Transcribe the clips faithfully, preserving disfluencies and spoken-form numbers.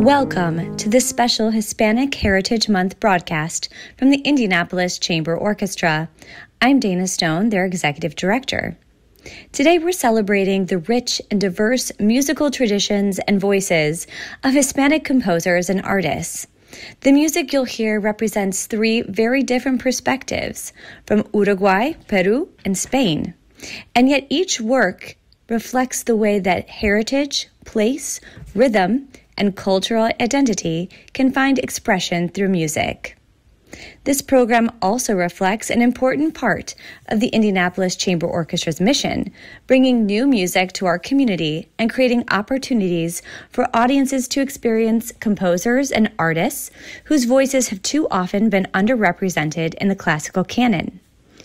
Welcome to this special Hispanic Heritage Month broadcast from the Indianapolis Chamber Orchestra. I'm Dana Stone, their Executive Director. Today we're celebrating the rich and diverse musical traditions and voices of Hispanic composers and artists. The music you'll hear represents three very different perspectives from Uruguay, Peru, and Spain. And yet each work reflects the way that heritage, place, rhythm, and cultural identity can find expression through music. This program also reflects an important part of the Indianapolis Chamber Orchestra's mission, bringing new music to our community and creating opportunities for audiences to experience composers and artists whose voices have too often been underrepresented in the classical canon.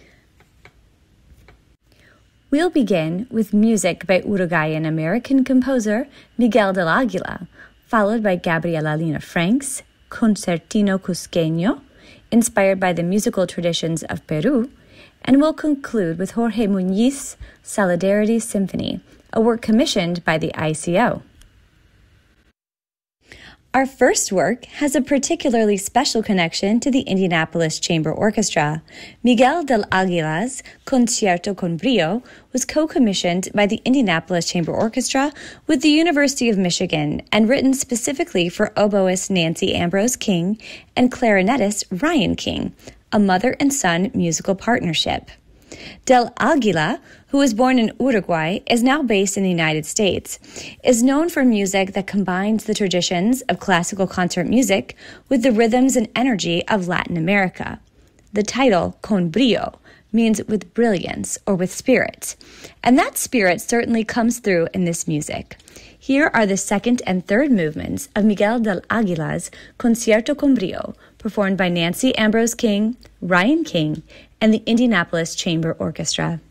We'll begin with music by Uruguayan-American composer Miguel del Aguila, followed by Gabriela Lina Franks, Concertino Cusqueño, inspired by the musical traditions of Peru, and we'll conclude with Jorge Muñiz's Solidarity Symphony, a work commissioned by the I C O. Our first work has a particularly special connection to the Indianapolis Chamber Orchestra. Miguel del Aguila's Concierto con Brio was co-commissioned by the Indianapolis Chamber Orchestra with the University of Michigan and written specifically for oboist Nancy Ambrose King and clarinetist Ryan King, a mother and son musical partnership. Del Aguila, who was born in Uruguay, is now based in the United States, is known for music that combines the traditions of classical concert music with the rhythms and energy of Latin America. The title, Con Brio, means with brilliance or with spirit, and that spirit certainly comes through in this music. Here are the second and third movements of Miguel del Aguila's Concierto con Brio, performed by Nancy Ambrose King, Ryan King, and the Indianapolis Chamber Orchestra.